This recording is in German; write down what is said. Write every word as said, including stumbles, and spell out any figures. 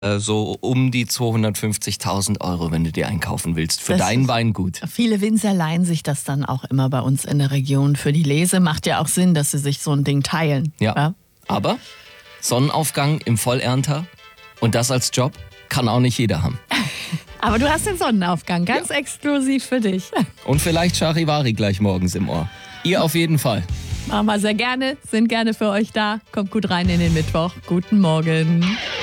äh, so um die zweihundertfünfzigtausend Euro, wenn du dir einkaufen willst. Für Das dein ist- Weingut. Viele Winzer leihen sich das dann auch immer bei uns in der Region für die Lese. Macht ja auch Sinn, dass sie sich so ein Ding teilen. Ja. Aber Sonnenaufgang im Vollernter und das als Job kann auch nicht jeder haben. Aber du hast den Sonnenaufgang, ganz Ja. exklusiv für dich. Und vielleicht Charivari gleich morgens im Ohr. Ihr auf jeden Fall. Machen wir sehr gerne, sind gerne für euch da. Kommt gut rein in den Mittwoch. Guten Morgen.